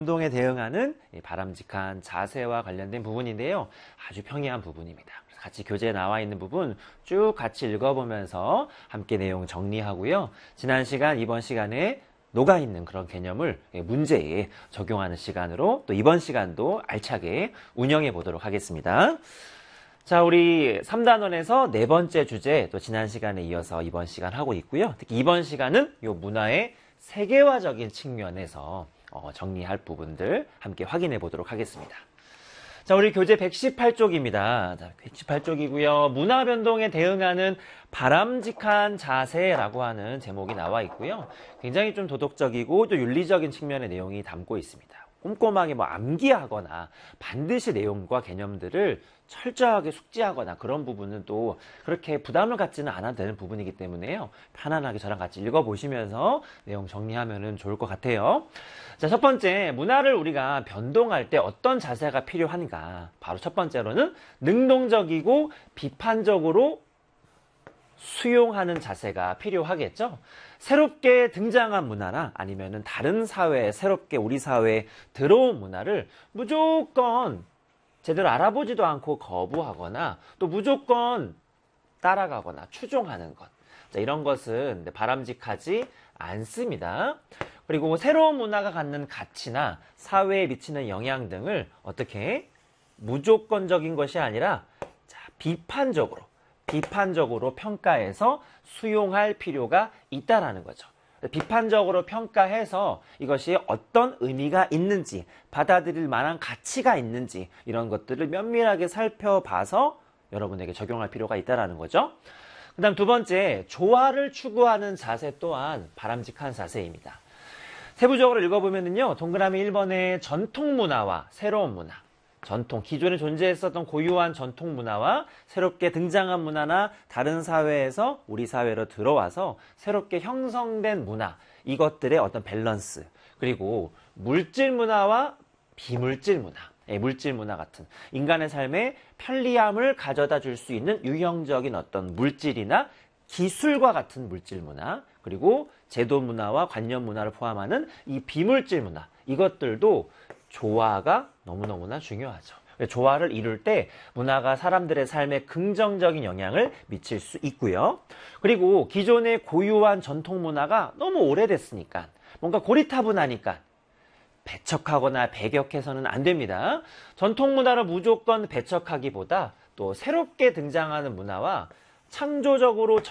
운동에 대응하는 바람직한 자세와 관련된 부분인데요. 아주 평이한 부분입니다. 같이 교재에 나와 있는 부분 쭉 같이 읽어보면서 함께 내용 정리하고요. 지난 시간, 이번 시간에 녹아있는 그런 개념을 문제에 적용하는 시간으로 또 이번 시간도 알차게 운영해 보도록 하겠습니다. 자, 우리 3단원에서 네 번째 주제 또 지난 시간에 이어서 이번 시간 하고 있고요. 특히 이번 시간은 이 문화의 세계화적인 측면에서 정리할 부분들 함께 확인해 보도록 하겠습니다. 자, 우리 교재 118쪽입니다. 118쪽이고요. 문화 변동에 대응하는 바람직한 자세라고 하는 제목이 나와 있고요. 굉장히 좀 도덕적이고 또 윤리적인 측면의 내용이 담고 있습니다. 꼼꼼하게 암기하거나 반드시 내용과 개념들을 철저하게 숙지하거나 그런 부분은 또 그렇게 부담을 갖지는 않아도 되는 부분이기 때문에요. 편안하게 저랑 같이 읽어보시면서 내용 정리하면 좋을 것 같아요. 자, 첫 번째, 문화를 우리가 변동할 때 어떤 자세가 필요한가? 바로 첫 번째로는 능동적이고 비판적으로 수용하는 자세가 필요하겠죠. 새롭게 등장한 문화나 아니면은 다른 사회에 새롭게 우리 사회에 들어온 문화를 무조건 제대로 알아보지도 않고 거부하거나 또 무조건 따라가거나 추종하는 것. 자, 이런 것은 바람직하지 않습니다. 그리고 새로운 문화가 갖는 가치나 사회에 미치는 영향 등을 어떻게 무조건적인 것이 아니라 비판적으로 평가해서 수용할 필요가 있다라는 거죠. 비판적으로 평가해서 이것이 어떤 의미가 있는지, 받아들일 만한 가치가 있는지 이런 것들을 면밀하게 살펴봐서 여러분에게 적용할 필요가 있다라는 거죠. 그 다음 두 번째, 조화를 추구하는 자세 또한 바람직한 자세입니다. 세부적으로 읽어보면요, 동그라미 1번에 전통 문화와 새로운 문화, 기존에 존재했었던 고유한 전통 문화와 새롭게 등장한 문화나 다른 사회에서 우리 사회로 들어와서 새롭게 형성된 문화, 이것들의 어떤 밸런스, 그리고 물질 문화와 비물질 문화, 물질 문화 같은 인간의 삶에 편리함을 가져다 줄 수 있는 유형적인 어떤 물질이나 기술과 같은 물질 문화, 그리고 제도 문화와 관념 문화를 포함하는 이 비물질 문화, 이것들도 조화가 너무너무나 중요하죠. 조화를 이룰 때 문화가 사람들의 삶에 긍정적인 영향을 미칠 수 있고요. 그리고 기존의 고유한 전통 문화가 너무 오래됐으니까 뭔가 고리타분하니까 배척하거나 배격해서는 안 됩니다. 전통 문화를 무조건 배척하기보다 또 새롭게 등장하는 문화와 창조적으로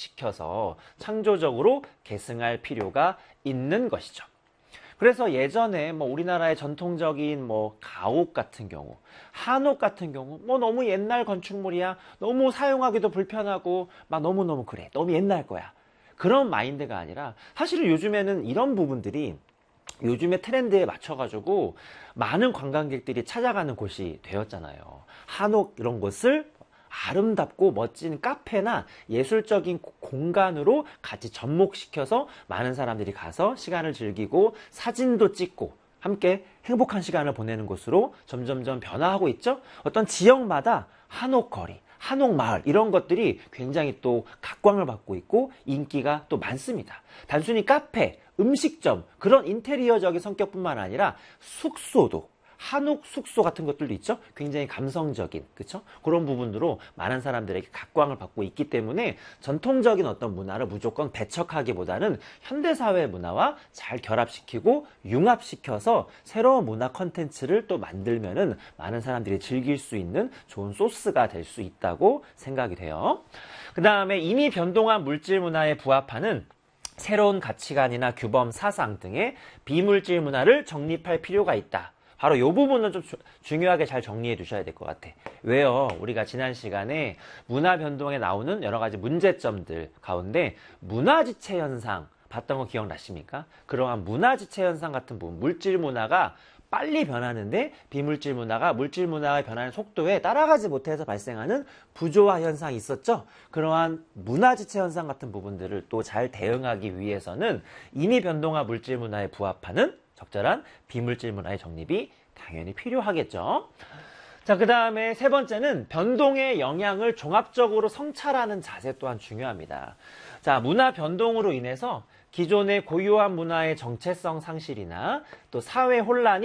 접목시켜서 창조적으로 계승할 필요가 있는 것이죠. 그래서 예전에 우리나라의 전통적인 가옥 같은 경우, 한옥 같은 경우 너무 옛날 건축물이야, 너무 사용하기도 불편하고 너무너무 그래, 너무 옛날 거야, 그런 마인드가 아니라 사실은 요즘에는 이런 부분들이 요즘의 트렌드에 맞춰가지고 많은 관광객들이 찾아가는 곳이 되었잖아요. 한옥 이런 곳을 아름답고 멋진 카페나 예술적인 공간으로 같이 접목시켜서 많은 사람들이 가서 시간을 즐기고 사진도 찍고 함께 행복한 시간을 보내는 곳으로 점점점 변화하고 있죠. 어떤 지역마다 한옥거리, 한옥마을 이런 것들이 굉장히 또 각광을 받고 있고 인기가 또 많습니다. 단순히 카페, 음식점 그런 인테리어적인 성격뿐만 아니라 숙소도, 한옥 숙소 같은 것들도 있죠. 굉장히 감성적인, 그렇죠? 그런 부분으로 많은 사람들에게 각광을 받고 있기 때문에 전통적인 어떤 문화를 무조건 배척하기보다는 현대사회 문화와 잘 결합시키고 융합시켜서 새로운 문화 콘텐츠를 또 만들면은 많은 사람들이 즐길 수 있는 좋은 소스가 될 수 있다고 생각이 돼요. 그 다음에 이미 변동한 물질 문화에 부합하는 새로운 가치관이나 규범, 사상 등의 비물질 문화를 정립할 필요가 있다. 바로 이 부분은 좀 중요하게 잘 정리해 두셔야 될 것 같아. 왜요? 우리가 지난 시간에 문화 변동에 나오는 여러 가지 문제점들 가운데 문화지체 현상 봤던 거 기억나십니까? 그러한 문화지체 현상 같은 부분, 물질 문화가 빨리 변하는데 비물질 문화가 물질 문화의 변하는 속도에 따라가지 못해서 발생하는 부조화 현상이 있었죠. 그러한 문화지체 현상 같은 부분들을 또 잘 대응하기 위해서는 이미 변동한 물질 문화에 부합하는 적절한 비물질 문화의 정립이 당연히 필요하겠죠. 자, 그 다음에 세 번째는 변동의 영향을 종합적으로 성찰하는 자세 또한 중요합니다. 자, 문화 변동으로 인해서 기존의 고유한 문화의 정체성 상실이나 또 사회 혼란이